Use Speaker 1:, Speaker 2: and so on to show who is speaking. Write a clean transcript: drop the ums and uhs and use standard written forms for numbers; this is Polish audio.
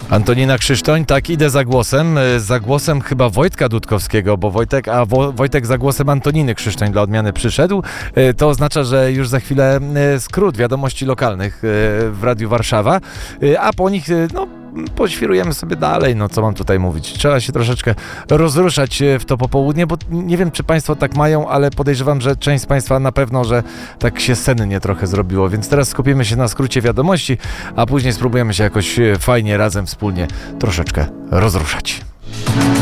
Speaker 1: Antonina Krzysztoń, tak, idę za głosem chyba Wojtka Dudkowskiego, bo Wojtek za głosem Antoniny Krzysztoń dla odmiany przyszedł. To oznacza, że już za chwilę skrót wiadomości lokalnych w Radiu Warszawa, a po nich, poświrujemy sobie dalej, co mam tutaj mówić. Trzeba się troszeczkę rozruszać w to popołudnie, bo nie wiem, czy Państwo tak mają, ale podejrzewam, że część z Państwa na pewno, że tak się sennie trochę zrobiło, więc teraz skupimy się na skrócie wiadomości, a później spróbujemy się jakoś fajnie, razem, wspólnie troszeczkę rozruszać.